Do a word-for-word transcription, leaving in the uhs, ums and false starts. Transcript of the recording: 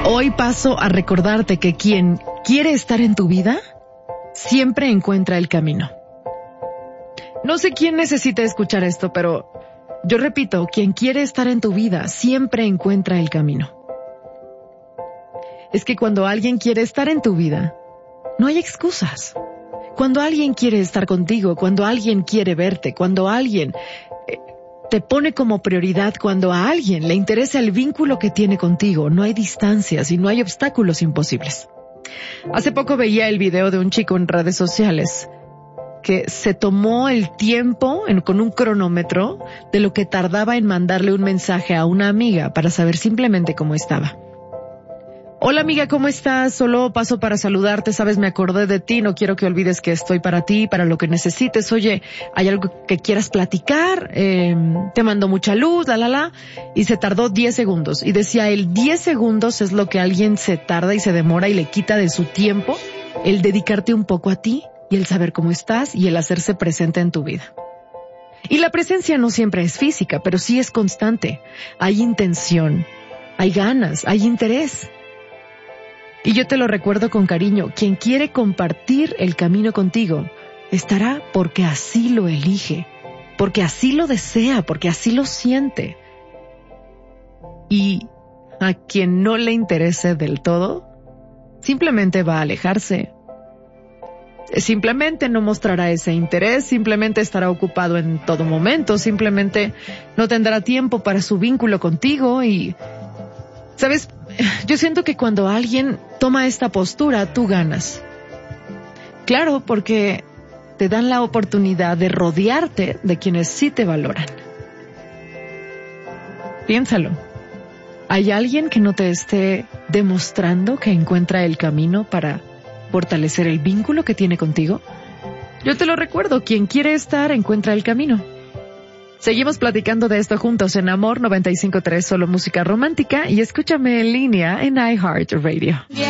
Hoy paso a recordarte que quien quiere estar en tu vida siempre encuentra el camino. No sé quién necesita escuchar esto, pero yo repito, quien quiere estar en tu vida siempre encuentra el camino. Es que cuando alguien quiere estar en tu vida, no hay excusas. Cuando alguien quiere estar contigo, cuando alguien quiere verte, cuando alguien eh, te pone como prioridad, cuando a alguien le interesa el vínculo que tiene contigo, no hay distancias y no hay obstáculos imposibles. Hace poco veía el video de un chico en redes sociales que se tomó el tiempo en, con un cronómetro de lo que tardaba en mandarle un mensaje a una amiga para saber simplemente cómo estaba. Hola amiga, ¿cómo estás? Solo paso para saludarte, sabes, me acordé de ti, no quiero que olvides que estoy para ti, para lo que necesites. Oye, ¿hay algo que quieras platicar? Eh, te mando mucha luz, la la la. Y se tardó diez segundos. Y decía, el diez segundos es lo que alguien se tarda y se demora y le quita de su tiempo el dedicarte un poco a ti y el saber cómo estás y el hacerse presente en tu vida. Y la presencia no siempre es física, pero sí es constante. Hay intención, hay ganas, hay interés. Y yo te lo recuerdo con cariño, quien quiere compartir el camino contigo, estará porque así lo elige, porque así lo desea, porque así lo siente. Y a quien no le interese del todo, simplemente va a alejarse. Simplemente no mostrará ese interés, simplemente estará ocupado en todo momento, simplemente no tendrá tiempo para su vínculo contigo y... ¿Sabes? Yo siento que cuando alguien toma esta postura, tú ganas. Claro, porque te dan la oportunidad de rodearte de quienes sí te valoran. Piénsalo. ¿Hay alguien que no te esté demostrando que encuentra el camino para fortalecer el vínculo que tiene contigo? Yo te lo recuerdo, quien quiere estar encuentra el camino. Seguimos platicando de esto juntos en Amor noventa y cinco punto tres, solo música romántica, y escúchame en línea en iHeartRadio.